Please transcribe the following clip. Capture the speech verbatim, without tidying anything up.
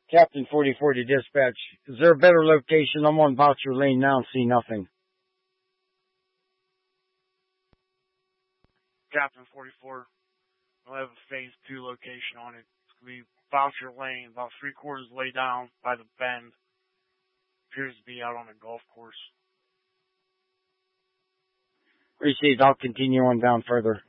Captain forty-four to dispatch. Is there a better location? I'm on Voucher Lane now and see nothing. Captain forty-four, we'll have a phase two location on it. It's going to be Voucher Lane, about three quarters way down by the bend. Appears to be out on a golf course. Received. I'll continue on down further.